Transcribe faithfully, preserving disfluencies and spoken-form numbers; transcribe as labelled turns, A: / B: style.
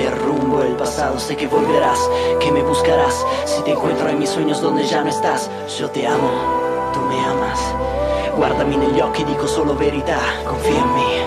A: derrumbo el pasado. Sé que volverás, que me buscarás. Si te encuentro en mis sueños donde ya no estás. Yo te amo, tu me amas. Guardami negli occhi, dico solo verità. Confia in me.